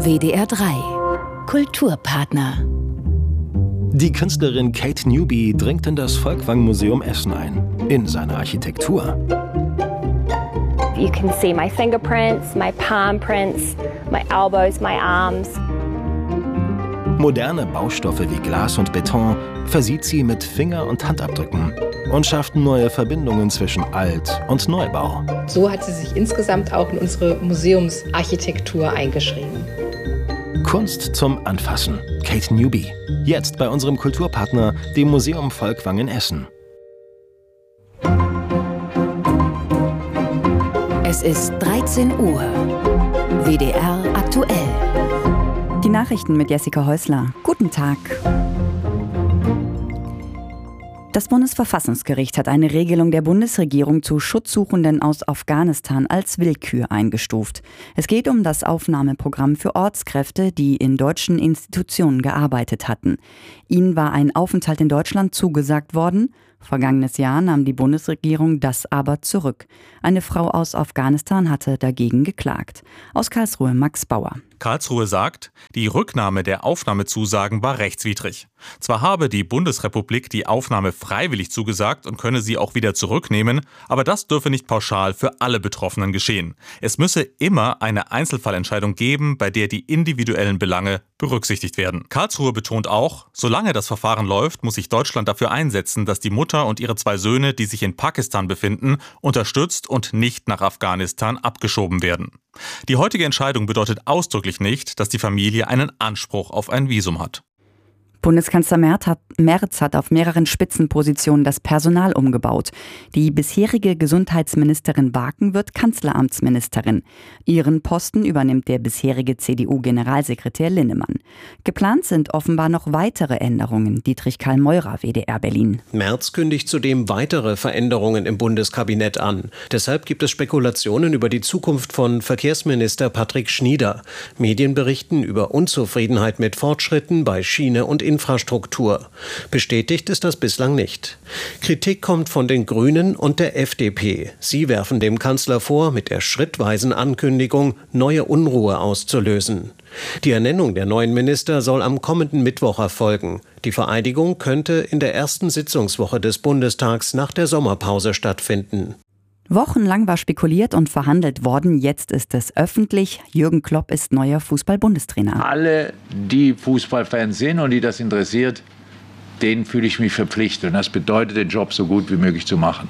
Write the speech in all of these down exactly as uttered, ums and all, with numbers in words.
W D R drei Kulturpartner. Die Künstlerin Kate Newby dringt in das Folkwang-Museum Essen ein, in seine Architektur. You can see my fingerprints, my palm prints, my elbows, my arms. Moderne Baustoffe wie Glas und Beton versieht sie mit Finger- und Handabdrücken und schafft neue Verbindungen zwischen Alt- und Neubau. So hat sie sich insgesamt auch in unsere Museumsarchitektur eingeschrieben. Kunst zum Anfassen. Kate Newby. Jetzt bei unserem Kulturpartner, dem Museum Folkwang in Essen. Es ist dreizehn Uhr. W D R aktuell. Die Nachrichten mit Jessica Häusler. Guten Tag. Das Bundesverfassungsgericht hat eine Regelung der Bundesregierung zu Schutzsuchenden aus Afghanistan als Willkür eingestuft. Es geht um das Aufnahmeprogramm für Ortskräfte, die in deutschen Institutionen gearbeitet hatten. Ihnen war ein Aufenthalt in Deutschland zugesagt worden. Vergangenes Jahr nahm die Bundesregierung das aber zurück. Eine Frau aus Afghanistan hatte dagegen geklagt. Aus Karlsruhe Max Bauer. Karlsruhe sagt, die Rücknahme der Aufnahmezusagen war rechtswidrig. Zwar habe die Bundesrepublik die Aufnahme freiwillig zugesagt und könne sie auch wieder zurücknehmen, aber das dürfe nicht pauschal für alle Betroffenen geschehen. Es müsse immer eine Einzelfallentscheidung geben, bei der die individuellen Belange berücksichtigt werden. Karlsruhe betont auch, solange das Verfahren läuft, muss sich Deutschland dafür einsetzen, dass die Mutter und ihre zwei Söhne, die sich in Pakistan befinden, unterstützt und nicht nach Afghanistan abgeschoben werden. Die heutige Entscheidung bedeutet ausdrücklich nicht, dass die Familie einen Anspruch auf ein Visum hat. Bundeskanzler Merz hat, Merz hat auf mehreren Spitzenpositionen das Personal umgebaut. Die bisherige Gesundheitsministerin Barken wird Kanzleramtsministerin. Ihren Posten übernimmt der bisherige C D U-Generalsekretär Linnemann. Geplant sind offenbar noch weitere Änderungen. Dietrich Karl Meurer, W D R Berlin. Merz kündigt zudem weitere Veränderungen im Bundeskabinett an. Deshalb gibt es Spekulationen über die Zukunft von Verkehrsminister Patrick Schnieder. Medien berichten über Unzufriedenheit mit Fortschritten bei Schiene und Infrastruktur. Bestätigt ist das bislang nicht. Kritik kommt von den Grünen und der F D P. Sie werfen dem Kanzler vor, mit der schrittweisen Ankündigung neue Unruhe auszulösen. Die Ernennung der neuen Minister soll am kommenden Mittwoch erfolgen. Die Vereidigung könnte in der ersten Sitzungswoche des Bundestags nach der Sommerpause stattfinden. Wochenlang war spekuliert und verhandelt worden. Jetzt ist es öffentlich. Jürgen Klopp ist neuer Fußball-Bundestrainer. Alle, die Fußballfans sind und die das interessiert, denen fühle ich mich verpflichtet. Und das bedeutet, den Job so gut wie möglich zu machen.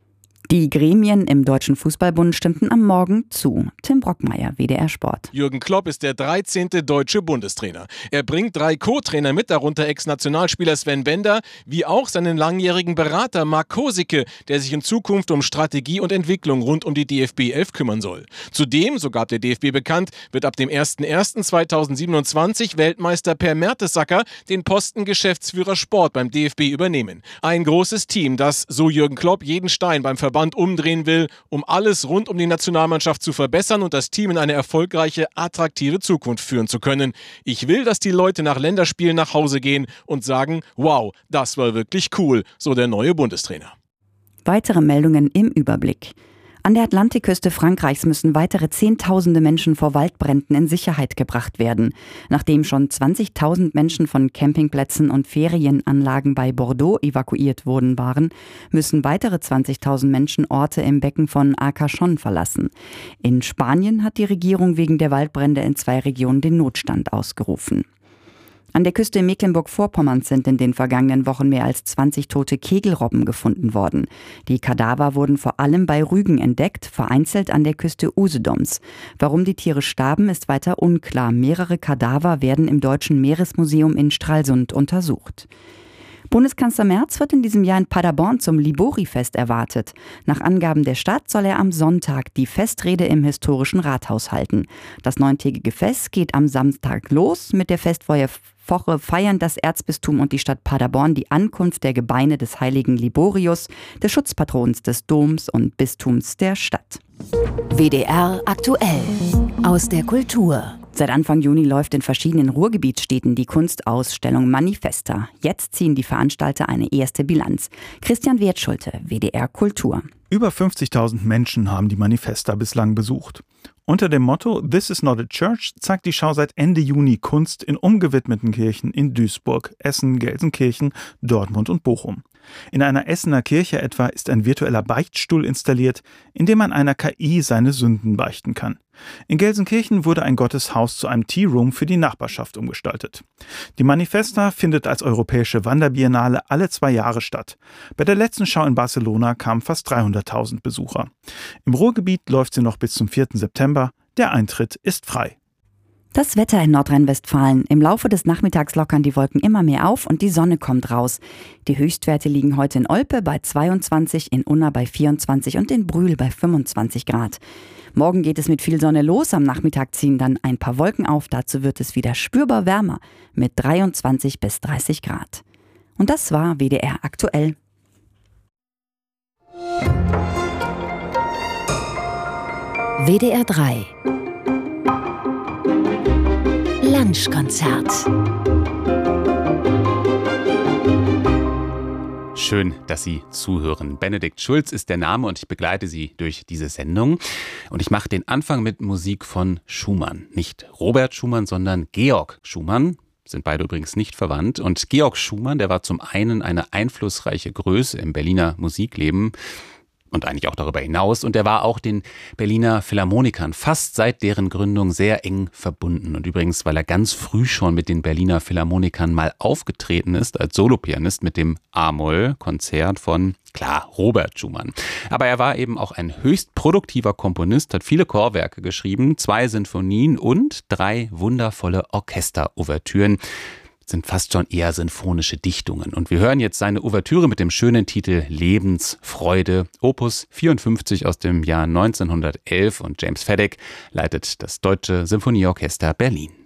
Die Gremien im Deutschen Fußballbund stimmten am Morgen zu. Tim Brockmeier, W D R Sport. Jürgen Klopp ist der dreizehnte deutsche Bundestrainer. Er bringt drei Co-Trainer mit, darunter Ex-Nationalspieler Sven Bender, wie auch seinen langjährigen Berater Marc Kosicke, der sich in Zukunft um Strategie und Entwicklung rund um die D F B elf kümmern soll. Zudem, so gab der D F B bekannt, wird ab dem ersten ersten zweitausendsiebenundzwanzig Weltmeister Per Mertesacker den Posten Geschäftsführer Sport beim D F B übernehmen. Ein großes Team, das, so Jürgen Klopp, jeden Stein beim Verband umdrehen will, um alles rund um die Nationalmannschaft zu verbessern und das Team in eine erfolgreiche, attraktive Zukunft führen zu können. Ich will, dass die Leute nach Länderspielen nach Hause gehen und sagen, wow, das war wirklich cool, so der neue Bundestrainer. Weitere Meldungen im Überblick. An der Atlantikküste Frankreichs müssen weitere Zehntausende Menschen vor Waldbränden in Sicherheit gebracht werden. Nachdem schon zwanzigtausend Menschen von Campingplätzen und Ferienanlagen bei Bordeaux evakuiert worden waren, müssen weitere zwanzigtausend Menschen Orte im Becken von Arcachon verlassen. In Spanien hat die Regierung wegen der Waldbrände in zwei Regionen den Notstand ausgerufen. An der Küste Mecklenburg-Vorpommerns sind in den vergangenen Wochen mehr als zwanzig tote Kegelrobben gefunden worden. Die Kadaver wurden vor allem bei Rügen entdeckt, vereinzelt an der Küste Usedoms. Warum die Tiere starben, ist weiter unklar. Mehrere Kadaver werden im Deutschen Meeresmuseum in Stralsund untersucht. Bundeskanzler Merz wird in diesem Jahr in Paderborn zum Libori-Fest erwartet. Nach Angaben der Stadt soll er am Sonntag die Festrede im historischen Rathaus halten. Das neuntägige Fest geht am Samstag los. Mit der Festwoche feiern das Erzbistum und die Stadt Paderborn die Ankunft der Gebeine des heiligen Liborius, des Schutzpatrons des Doms und Bistums der Stadt. W D R aktuell aus der Kultur. Seit Anfang Juni läuft in verschiedenen Ruhrgebietsstädten die Kunstausstellung Manifesta. Jetzt ziehen die Veranstalter eine erste Bilanz. Christian Wertschulte, W D R Kultur. Über fünfzigtausend Menschen haben die Manifesta bislang besucht. Unter dem Motto This is not a church zeigt die Schau seit Ende Juni Kunst in umgewidmeten Kirchen in Duisburg, Essen, Gelsenkirchen, Dortmund und Bochum. In einer Essener Kirche etwa ist ein virtueller Beichtstuhl installiert, in dem man einer K I seine Sünden beichten kann. In Gelsenkirchen wurde ein Gotteshaus zu einem Tea-Room für die Nachbarschaft umgestaltet. Die Manifesta findet als europäische Wanderbiennale alle zwei Jahre statt. Bei der letzten Schau in Barcelona kamen fast dreihunderttausend Besucher. Im Ruhrgebiet läuft sie noch bis zum vierten September. Der Eintritt ist frei. Das Wetter in Nordrhein-Westfalen. Im Laufe des Nachmittags lockern die Wolken immer mehr auf und die Sonne kommt raus. Die Höchstwerte liegen heute in Olpe bei zweiundzwanzig, in Unna bei vierundzwanzig und in Brühl bei fünfundzwanzig Grad. Morgen geht es mit viel Sonne los, am Nachmittag ziehen dann ein paar Wolken auf. Dazu wird es wieder spürbar wärmer mit dreiundzwanzig bis dreißig Grad. Und das war W D R aktuell. W D R drei Lunchkonzert. Schön, dass Sie zuhören. Benedikt Schulz ist der Name und ich begleite Sie durch diese Sendung. Und ich mache den Anfang mit Musik von Schumann. Nicht Robert Schumann, sondern Georg Schumann. Sind beide übrigens nicht verwandt. Und Georg Schumann, der war zum einen eine einflussreiche Größe im Berliner Musikleben und eigentlich auch darüber hinaus. Und er war auch den Berliner Philharmonikern fast seit deren Gründung sehr eng verbunden. Und übrigens, weil er ganz früh schon mit den Berliner Philharmonikern mal aufgetreten ist, als Solopianist mit dem A-Moll-Konzert von, klar, Robert Schumann. Aber er war eben auch ein höchst produktiver Komponist, hat viele Chorwerke geschrieben, zwei Sinfonien und drei wundervolle Orchesterouvertüren. Sind fast schon eher sinfonische Dichtungen. Und wir hören jetzt seine Ouvertüre mit dem schönen Titel Lebensfreude, Opus vierundfünfzig aus dem Jahr neunzehnhundertelf, und James Fedek leitet das Deutsche Symphonieorchester Berlin.